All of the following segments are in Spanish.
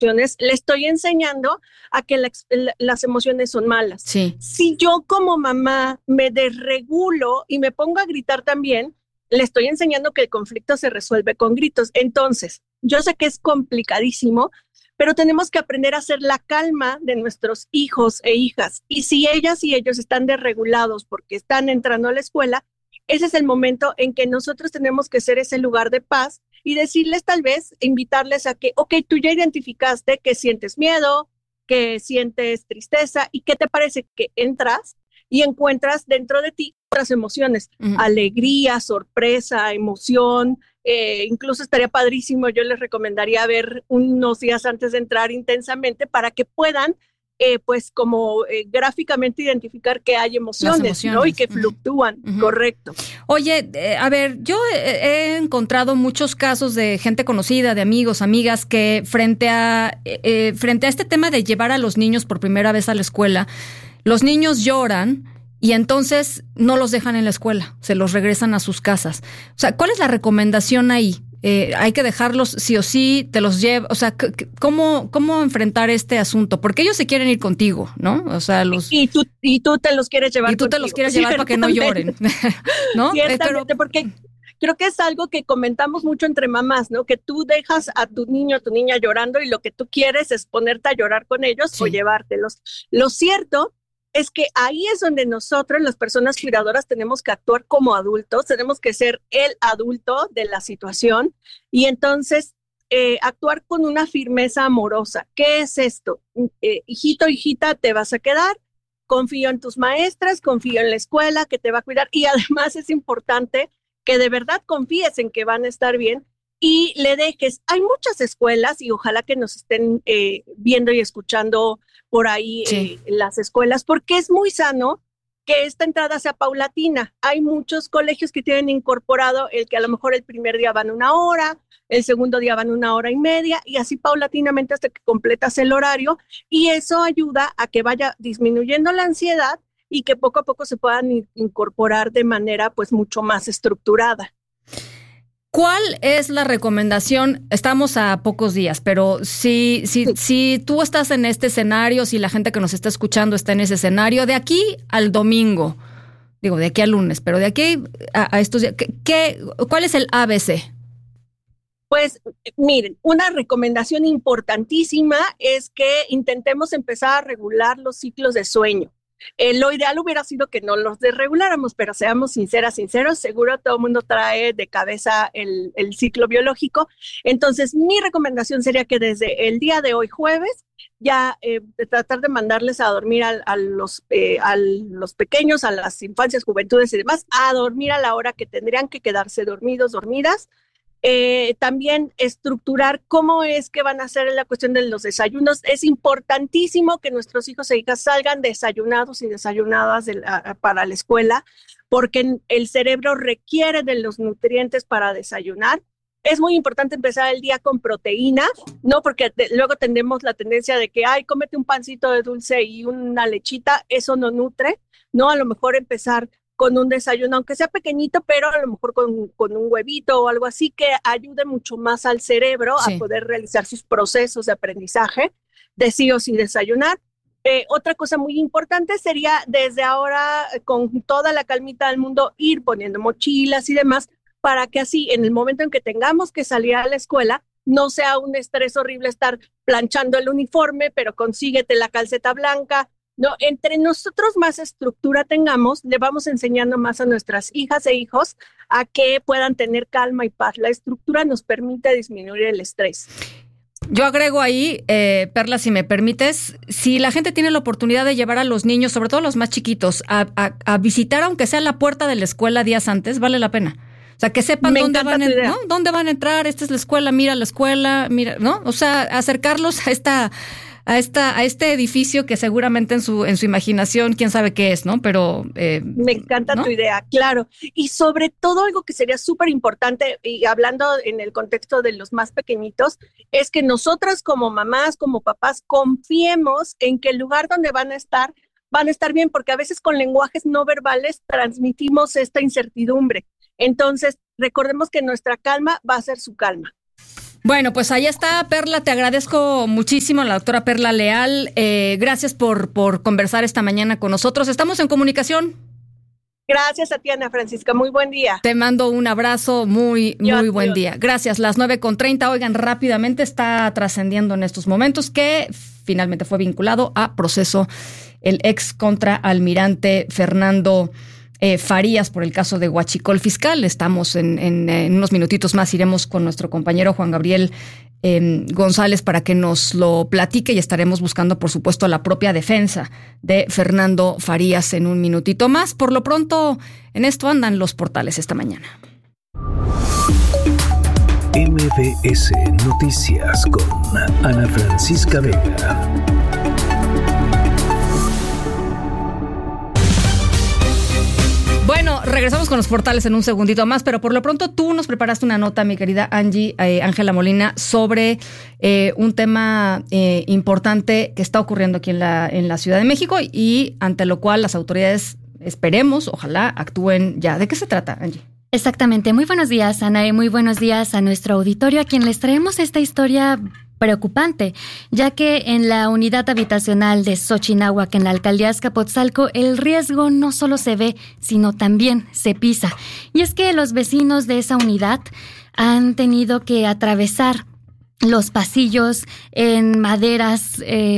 emociones, le estoy enseñando a que las emociones son malas. Sí. Si yo como mamá me desregulo y me pongo a gritar también, le estoy enseñando que el conflicto se resuelve con gritos. Entonces, yo sé que es complicadísimo, pero tenemos que aprender a hacer la calma de nuestros hijos e hijas. Y si ellas y ellos están desregulados porque están entrando a la escuela, ese es el momento en que nosotros tenemos que ser ese lugar de paz y decirles, tal vez, invitarles a que, ok, tú ya identificaste que sientes miedo, que sientes tristeza, y qué te parece que entras y encuentras dentro de ti otras emociones, alegría, sorpresa, emoción. Incluso estaría padrísimo, yo les recomendaría ver unos días antes de entrar intensamente para que puedan pues como gráficamente identificar que hay emociones, ¿no? Y que fluctúan, correcto. Oye, a ver, yo he encontrado muchos casos de gente conocida, de amigos, amigas, que frente a este tema de llevar a los niños por primera vez a la escuela, los niños lloran y entonces no los dejan en la escuela, se los regresan a sus casas. O sea, ¿cuál es la recomendación ahí? Hay que dejarlos sí o sí, te los lleva, o sea, ¿cómo enfrentar este asunto? Porque ellos se quieren ir contigo, ¿no? O sea, y tú te los quieres llevar. Y tú te los quieres llevar para que no lloren, ¿no? Ciertamente, porque creo que es algo que comentamos mucho entre mamás, ¿no? Que tú dejas a tu niño, a tu niña llorando y lo que tú quieres es ponerte a llorar con ellos o llevártelos. Lo cierto es que ahí es donde nosotros, las personas cuidadoras, tenemos que actuar como adultos, tenemos que ser el adulto de la situación y entonces actuar con una firmeza amorosa. ¿Qué es esto? Hijito, hijita, te vas a quedar, confío en tus maestras, confío en la escuela que te va a cuidar y además es importante que de verdad confíes en que van a estar bien y le dejes. Hay muchas escuelas y ojalá que nos estén viendo y escuchando por ahí las escuelas, porque es muy sano que esta entrada sea paulatina. Hay muchos colegios que tienen incorporado el que a lo mejor el primer día van 1 hora, el segundo día van 1 hora y media y así paulatinamente hasta que completas el horario y eso ayuda a que vaya disminuyendo la ansiedad y que poco a poco se puedan incorporar de manera pues mucho más estructurada. ¿Cuál es la recomendación? Estamos a pocos días, pero si tú estás en este escenario, si la gente que nos está escuchando está en ese escenario, de aquí al domingo, digo, de aquí al lunes, pero de aquí a estos días, ¿cuál es el ABC? Pues miren, una recomendación importantísima es que intentemos empezar a regular los ciclos de sueño. Lo ideal hubiera sido que no los desreguláramos, pero seamos sinceros, seguro todo el mundo trae de cabeza el ciclo biológico. Entonces, mi recomendación sería que desde el día de hoy, jueves, ya tratar de mandarles a dormir a los pequeños, a las infancias, juventudes y demás, a dormir a la hora que tendrían que quedarse dormidos, dormidas. También estructurar cómo es que van a hacer la cuestión de los desayunos. Es importantísimo que nuestros hijos e hijas salgan desayunados y desayunadas para la escuela, porque el cerebro requiere de los nutrientes para desayunar. Es muy importante empezar el día con proteína, ¿no? Porque luego tenemos la tendencia de que, cómete un pancito de dulce y una lechita, eso no nutre, ¿no? A lo mejor empezar con un desayuno, aunque sea pequeñito, pero a lo mejor con un huevito o algo así que ayude mucho más al cerebro a poder realizar sus procesos de aprendizaje de sí o sí desayunar. Otra cosa muy importante sería desde ahora, con toda la calmita del mundo, ir poniendo mochilas y demás, para que así en el momento en que tengamos que salir a la escuela, no sea un estrés horrible estar planchando el uniforme, pero consíguete la calceta blanca. No, entre nosotros más estructura tengamos, le vamos enseñando más a nuestras hijas e hijos a que puedan tener calma y paz. La estructura nos permite disminuir el estrés. Yo agrego ahí, Perla, si me permites, si la gente tiene la oportunidad de llevar a los niños, sobre todo los más chiquitos, a visitar, aunque sea la puerta de la escuela días antes, vale la pena. O sea, que sepan dónde van a entrar, esta es la escuela, mira, ¿no? O sea, acercarlos a este edificio que seguramente en su imaginación, quién sabe qué es, ¿no? Pero me encanta, ¿no? Tu idea, claro. Y sobre todo algo que sería súper importante, y hablando en el contexto de los más pequeñitos, es que nosotras como mamás, como papás, confiemos en que el lugar donde van a estar bien, porque a veces con lenguajes no verbales transmitimos esta incertidumbre. Entonces, recordemos que nuestra calma va a ser su calma. Bueno, pues ahí está, Perla, te agradezco muchísimo, la doctora Perla Leal. Gracias por conversar esta mañana con nosotros. Estamos en comunicación. Gracias a ti, Ana Francisca. Muy buen día. Te mando un abrazo, muy buen día. Gracias. Las 9:30. Oigan, rápidamente está trascendiendo en estos momentos que finalmente fue vinculado a proceso el ex contraalmirante Fernando Farías por el caso de Huachicol Fiscal. Estamos en unos minutitos más, iremos con nuestro compañero Juan Gabriel González para que nos lo platique y estaremos buscando, por supuesto, la propia defensa de Fernando Farías en un minutito más. Por lo pronto, en esto andan los portales esta mañana. MBS Noticias con Ana Francisca Vega. Bueno, regresamos con los portales en un segundito más, pero por lo pronto tú nos preparaste una nota, mi querida Ángela Molina, sobre un tema importante que está ocurriendo aquí en la Ciudad de México y ante lo cual las autoridades, esperemos, ojalá actúen ya. ¿De qué se trata, Angie? Exactamente. Muy buenos días, Ana, y muy buenos días a nuestro auditorio, a quien les traemos esta historia preocupante, ya que en la unidad habitacional de Xochinahuac, en la alcaldía Azcapotzalco, el riesgo no solo se ve, sino también se pisa. Y es que los vecinos de esa unidad han tenido que atravesar los pasillos en maderas,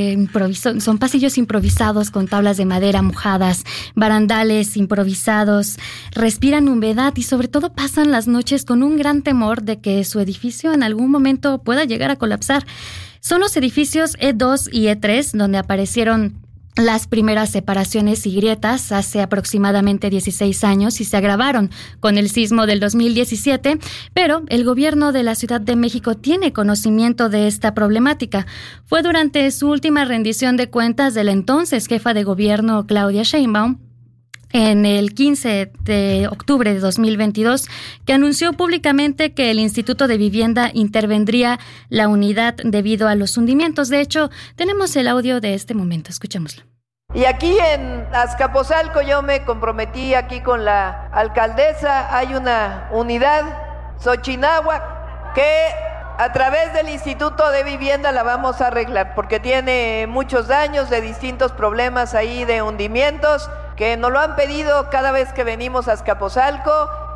son pasillos improvisados con tablas de madera mojadas, barandales improvisados, respiran humedad y sobre todo pasan las noches con un gran temor de que su edificio en algún momento pueda llegar a colapsar. Son los edificios E2 y E3 donde aparecieron las primeras separaciones y grietas hace aproximadamente 16 años y se agravaron con el sismo del 2017, pero el gobierno de la Ciudad de México tiene conocimiento de esta problemática. Fue durante su última rendición de cuentas de la entonces jefa de gobierno Claudia Sheinbaum, en el 15 de octubre de 2022, que anunció públicamente que el Instituto de Vivienda intervendría la unidad debido a los hundimientos. De hecho, tenemos el audio de este momento. Escuchémoslo. Y aquí en Azcapotzalco yo me comprometí aquí con la alcaldesa, hay una unidad, Xochinahuac, que a través del Instituto de Vivienda la vamos a arreglar, porque tiene muchos daños de distintos problemas ahí de hundimientos, que nos lo han pedido cada vez que venimos a Azcapotzalco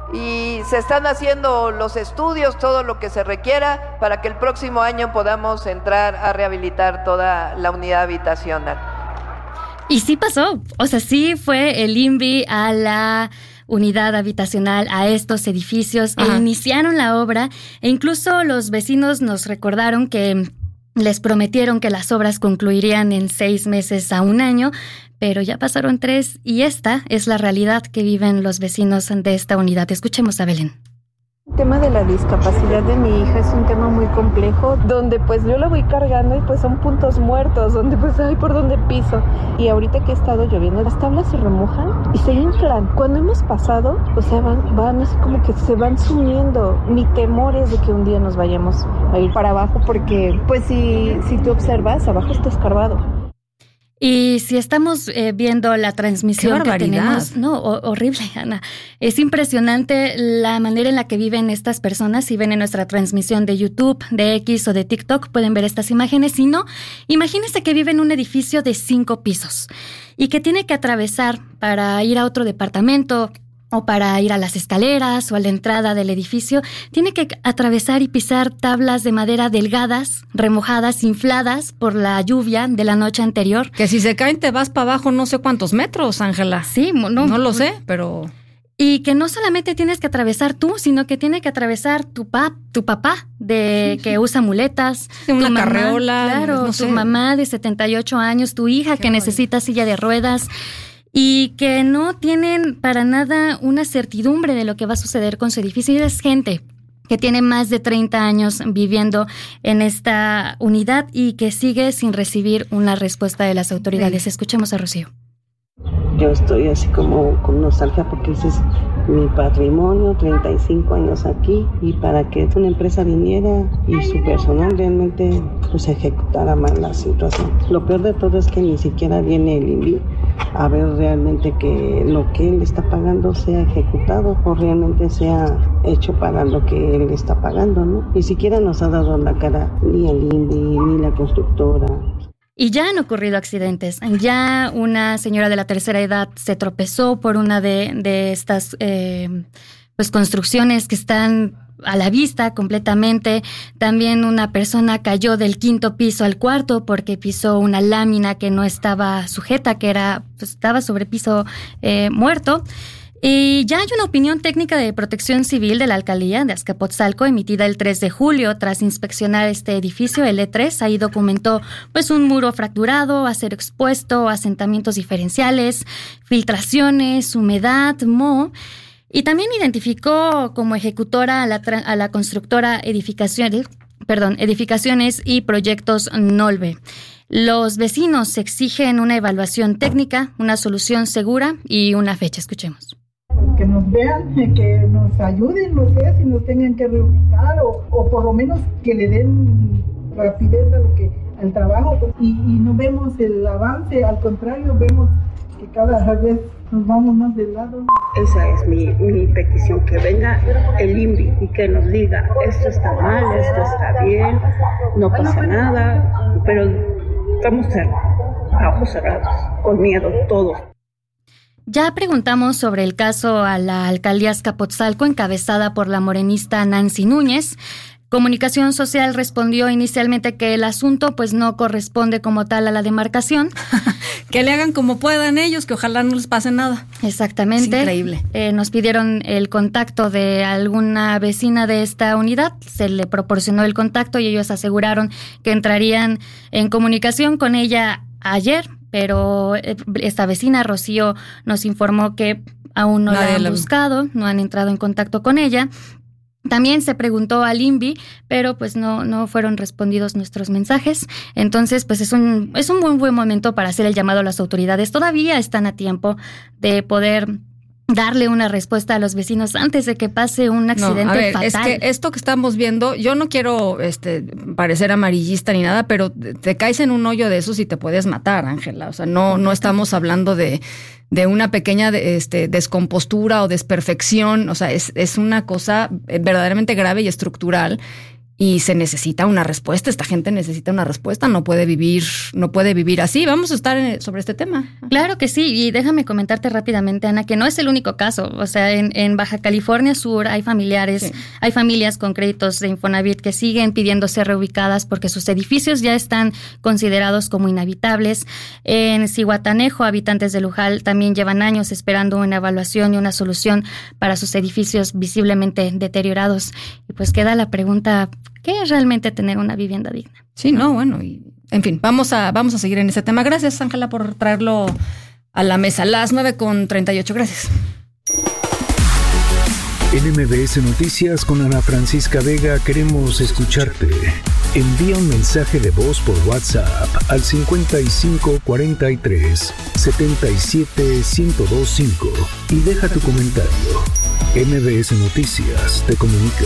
y se están haciendo los estudios, todo lo que se requiera para que el próximo año podamos entrar a rehabilitar toda la unidad habitacional. Y sí pasó, o sea, sí fue el INVI a la unidad habitacional, a estos edificios, e iniciaron la obra, e incluso los vecinos nos recordaron que les prometieron que las obras concluirían en 6 meses a 1 año, pero ya pasaron 3 y esta es la realidad que viven los vecinos de esta unidad. Escuchemos a Belén. El tema de la discapacidad de mi hija es un tema muy complejo, donde pues yo la voy cargando y pues son puntos muertos, donde pues ay por dónde piso. Y ahorita que ha estado lloviendo, las tablas se remojan y se inflan. Cuando hemos pasado, o sea, van así como que se van sumiendo. Mi temor es de que un día nos vayamos a ir para abajo, porque pues si tú observas, abajo está escarbado. Y si estamos viendo la transmisión que tenemos, horrible, Ana. Es impresionante la manera en la que viven estas personas. Si ven en nuestra transmisión de YouTube, de X o de TikTok, pueden ver estas imágenes. Si no, imagínense que vive en un edificio de 5 pisos y que tiene que atravesar para ir a otro departamento o para ir a las escaleras o a la entrada del edificio, tiene que atravesar y pisar tablas de madera delgadas, remojadas, infladas por la lluvia de la noche anterior. Que si se caen te vas para abajo no sé cuántos metros, Ángela. Sí, no lo sé, pero... Y que no solamente tienes que atravesar tú, sino que tiene que atravesar tu papá, que usa muletas. Una carreola. Claro, no sé. Tu mamá de 78 años, tu hija que necesita silla de ruedas, y que no tienen para nada una certidumbre de lo que va a suceder con su edificio. Y es gente que tiene más de 30 años viviendo en esta unidad y que sigue sin recibir una respuesta de las autoridades. Escuchemos a Rocío. Yo estoy así como con nostalgia porque dices, mi patrimonio, 35 años aquí, y para que una empresa viniera y su personal realmente pues ejecutara mal la situación. Lo peor de todo es que ni siquiera viene el INVI a ver realmente que lo que él está pagando sea ejecutado o realmente sea hecho para lo que él está pagando, ¿no? Ni siquiera nos ha dado la cara ni el INVI ni la constructora. Y ya han ocurrido accidentes. Ya una señora de la tercera edad se tropezó por una de estas pues construcciones que están a la vista completamente. También una persona cayó del 5º piso al 4º porque pisó una lámina que no estaba sujeta, que era, pues, estaba sobre piso muerto. Y ya hay una opinión técnica de protección civil de la alcaldía de Azcapotzalco emitida el 3 de julio tras inspeccionar este edificio, el E3. Ahí documentó pues un muro fracturado, acero expuesto, asentamientos diferenciales, filtraciones, humedad, moho. Y también identificó como ejecutora a la constructora Edificaciones y Proyectos Nolve. Los vecinos exigen una evaluación técnica, una solución segura y una fecha. Escuchemos. Que nos vean, que nos ayuden, no sé, si nos tengan que reubicar o por lo menos que le den rapidez al trabajo, y no vemos el avance, al contrario, vemos que cada vez nos vamos más de lado. Esa es mi petición, que venga el INVI y que nos diga, esto está mal, esto está bien, no pasa nada, pero estamos a ojos cerrados, con miedo todos. Ya preguntamos sobre el caso a la alcaldía Azcapotzalco, encabezada por la morenista Nancy Núñez. Comunicación Social respondió inicialmente que el asunto pues no corresponde como tal a la demarcación. Que le hagan como puedan ellos, que ojalá no les pase nada. Exactamente. Es increíble. Nos pidieron el contacto de alguna vecina de esta unidad, se le proporcionó el contacto y ellos aseguraron que entrarían en comunicación con ella ayer, pero esta vecina, Rocío, nos informó que aún no la han buscado, no han entrado en contacto con ella. También se preguntó al INVI, pero pues no fueron respondidos nuestros mensajes. Entonces, pues es un muy buen momento para hacer el llamado a las autoridades. Todavía están a tiempo de poder darle una respuesta a los vecinos antes de que pase un accidente fatal. Es que esto que estamos viendo, yo no quiero parecer amarillista ni nada, pero te caes en un hoyo de esos y te puedes matar, Ángela. O sea, no estamos hablando de una pequeña descompostura o desperfección. O sea, es una cosa verdaderamente grave y estructural. Y se necesita una respuesta. Esta gente necesita una respuesta. No puede vivir así. Vamos a estar sobre este tema. Claro que sí. Y déjame comentarte rápidamente, Ana, que no es el único caso. O sea, en Baja California Sur hay familias con créditos de Infonavit que siguen pidiendo ser reubicadas porque sus edificios ya están considerados como inhabitables. En Zihuatanejo, habitantes de Luján también llevan años esperando una evaluación y una solución para sus edificios visiblemente deteriorados. Y pues queda la pregunta, ¿qué es realmente tener una vivienda digna? Sí, bueno, y en fin, vamos a seguir en ese tema. Gracias, Ángela, por traerlo a la mesa. Las 9:38, gracias. En MBS Noticias con Ana Francisca Vega queremos escucharte. Envía un mensaje de voz por WhatsApp al 55 43 77 1025 y deja tu comentario. MBS Noticias te comunica.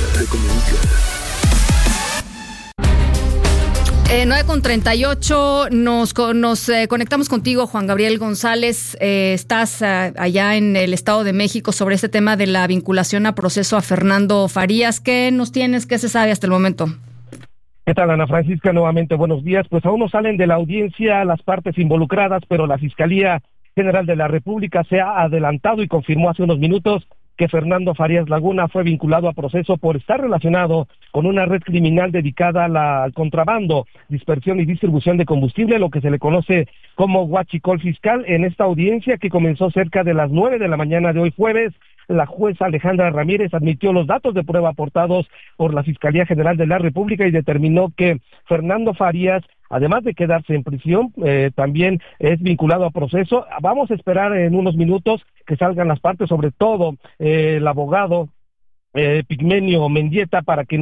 9:38, nos conectamos contigo, Juan Gabriel González. Estás allá en el Estado de México sobre este tema de la vinculación a proceso a Fernando Farías. ¿Qué nos tienes? ¿Qué se sabe hasta el momento? ¿Qué tal, Ana Francisca? Nuevamente, buenos días. Pues aún no salen de la audiencia las partes involucradas, pero la Fiscalía General de la República se ha adelantado y confirmó hace unos minutos que Fernando Farías Laguna fue vinculado a proceso por estar relacionado con una red criminal dedicada al contrabando, dispersión y distribución de combustible, lo que se le conoce como huachicol fiscal. En esta audiencia, que comenzó cerca de las 9 de la mañana de hoy jueves, la jueza Alejandra Ramírez admitió los datos de prueba aportados por la Fiscalía General de la República y determinó que Fernando Farías, además de quedarse en prisión, también es vinculado a proceso. Vamos a esperar en unos minutos que salgan las partes, sobre todo el abogado Pigmenio Mendieta, para que nos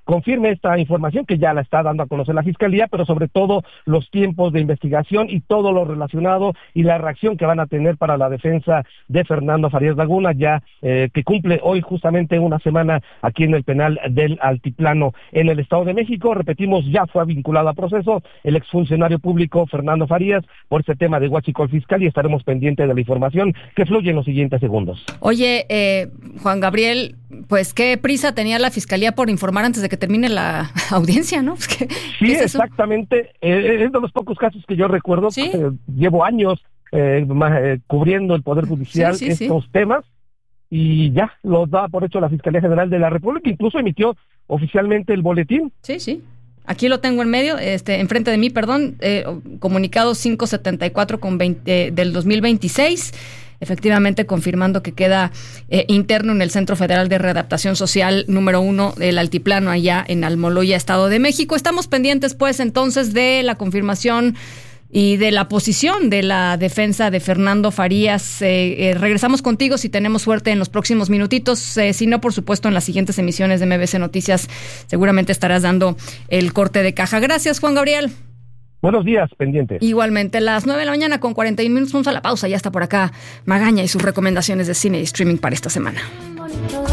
confirme esta información que ya la está dando a conocer la Fiscalía, pero sobre todo los tiempos de investigación y todo lo relacionado y la reacción que van a tener para la defensa de Fernando Farías Laguna, ya que cumple hoy justamente una semana aquí en el penal del Altiplano en el Estado de México. Repetimos, ya fue vinculado a proceso el exfuncionario público Fernando Farías por este tema de huachicol fiscal y estaremos pendientes de la información que fluye en los siguientes segundos. Oye, Juan Gabriel, pues qué prisa tenía la Fiscalía por informar antes de que termine la audiencia, ¿no? Sí, exactamente. Es de los pocos casos que yo recuerdo. ¿Sí? Llevo años cubriendo el Poder Judicial estos temas y ya lo da por hecho la Fiscalía General de la República, incluso emitió oficialmente el boletín. Sí. Aquí lo tengo en medio, enfrente de mí, comunicado 574/20 del 2026, efectivamente confirmando que queda interno en el Centro Federal de Readaptación Social número 1 del Altiplano, allá en Almoloya, Estado de México. Estamos pendientes, pues, entonces, de la confirmación y de la posición de la defensa de Fernando Farías. Regresamos contigo si tenemos suerte en los próximos minutitos. Si no, por supuesto, en las siguientes emisiones de MBC Noticias seguramente estarás dando el corte de caja. Gracias, Juan Gabriel. Buenos días, pendiente. Igualmente, las 9:41 con 41 minutos. Vamos a la pausa. Ya está por acá Magaña y sus recomendaciones de cine y streaming para esta semana.